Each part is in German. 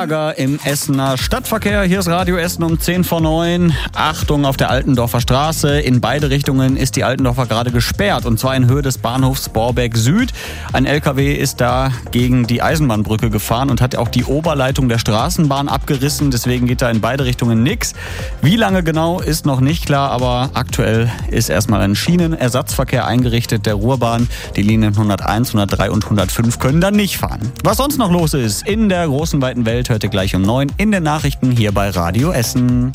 Ärger im Essener Stadtverkehr. Hier ist Radio Essen um 10 vor 9. Achtung auf der Altendorfer Straße. In beide Richtungen ist die Altendorfer gerade gesperrt. Und zwar in Höhe des Bahnhofs Borbeck Süd. Ein LKW ist da gegen die Eisenbahnbrücke gefahren und hat auch die Oberleitung der Straßenbahn abgerissen. Deswegen geht da in beide Richtungen nichts. Wie lange genau ist noch nicht klar, aber aktuell ist erstmal ein Schienenersatzverkehr eingerichtet der Ruhrbahn. Die Linien 101, 103 und 105 können dann nicht fahren. Was sonst noch los ist in der großen, weiten Welt, hört ihr gleich um 9 in den Nachrichten hier bei Radio Essen.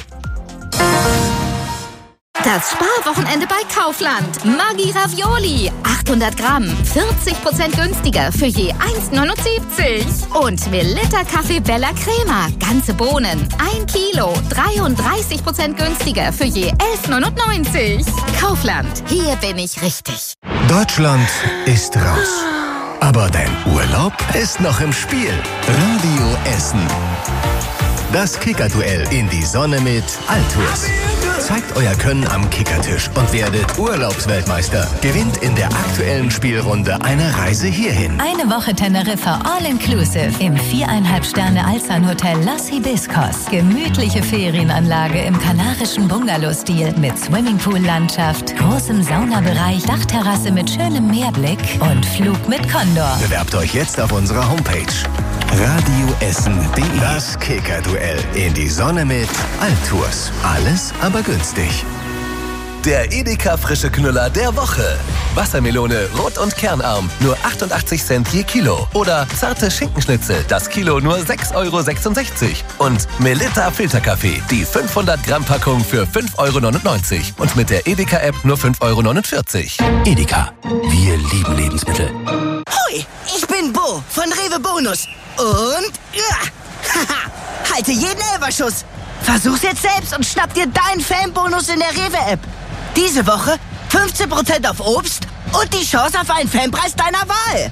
Das Sparwochenende bei Kaufland. Maggi Ravioli. 800 Gramm. 40% günstiger für je 1,79. Und Melitta Kaffee Bella Crema. Ganze Bohnen. 1 Kilo. 33% günstiger für je 11,99. Kaufland. Hier bin ich richtig. Deutschland ist raus. Aber dein Urlaub ist noch im Spiel. Radio Essen. Das Kickerduell in die Sonne mit Altours. Zeigt euer Können am Kickertisch und werdet Urlaubsweltmeister. Gewinnt in der aktuellen Spielrunde eine Reise hierhin. Eine Woche Teneriffa All-Inclusive im 4,5 Sterne Alzan-Hotel Las Hibiscos. Gemütliche Ferienanlage im kanarischen Bungalow-Stil mit Swimmingpool-Landschaft, großem Saunabereich, Dachterrasse mit schönem Meerblick und Flug mit Condor. Bewerbt euch jetzt auf unserer Homepage radioessen.de. Das Kickerduell in die Sonne mit Altours. Alles aber günstig. Der Edeka frische Knüller der Woche. Wassermelone rot und kernarm, nur 88 Cent je Kilo. Oder zarte Schinkenschnitzel, das Kilo nur 6,66 €. Und Melitta Filterkaffee, die 500 Gramm Packung für 5,99 €. Und mit der Edeka-App nur 5,49 €. Edeka, wir lieben Lebensmittel. Hoi, ich bin Bo von Rewe Bonus. Und haha, halte jeden Elferschuss. Versuch's jetzt selbst und schnapp dir deinen Fanbonus in der Rewe-App. Diese Woche 15% auf Obst und die Chance auf einen Fanpreis deiner Wahl.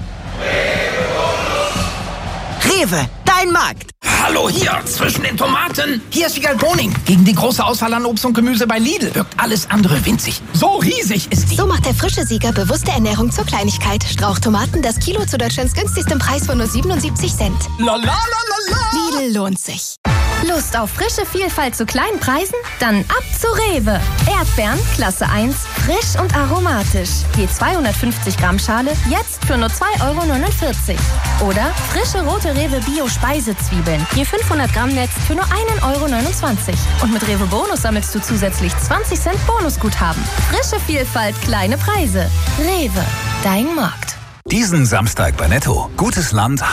Rewe, dein Markt. Hallo hier, zwischen den Tomaten. Hier ist Wiegald Boning. Gegen die große Auswahl an Obst und Gemüse bei Lidl wirkt alles andere winzig. So riesig ist die. So macht der frische Sieger bewusste Ernährung zur Kleinigkeit. Strauchtomaten, das Kilo zu Deutschlands günstigstem Preis von nur 77 Cent. La la la la la. Lidl lohnt sich. Lust auf frische Vielfalt zu kleinen Preisen? Dann ab zu Rewe. Erdbeeren, Klasse 1, frisch und aromatisch. Je 250 Gramm Schale, jetzt für nur 2,49 €. Oder frische rote Rewe Bio-Speisezwiebeln. Je 500 Gramm Netz für nur 1,29 €. Und mit Rewe Bonus sammelst du zusätzlich 20 Cent Bonusguthaben. Frische Vielfalt, kleine Preise. Rewe, dein Markt. Diesen Samstag bei Netto. Gutes Land.